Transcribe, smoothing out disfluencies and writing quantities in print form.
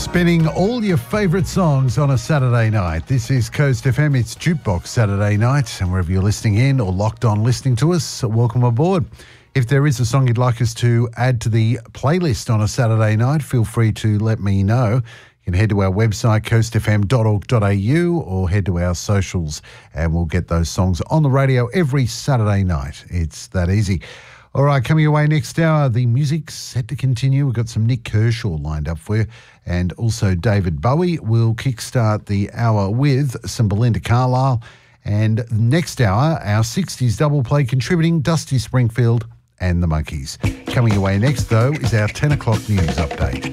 Spinning all your favourite songs on a Saturday night. This is Coast FM. It's Jukebox Saturday night. And wherever you're listening in or locked on listening to us, welcome aboard. If there is a song you'd like us to add to the playlist on a Saturday night, feel free to let me know. You can head to our website, coastfm.org.au, or head to our socials and we'll get those songs on the radio every Saturday night. It's that easy. All right, coming away next hour, the music's set to continue. We've got some Nick Kershaw lined up for you, and also David Bowie. We'll kickstart the hour with some Belinda Carlisle. And next hour, our 60s double play contributing Dusty Springfield and the Monkees. Coming away next, though, is our 10 o'clock news update.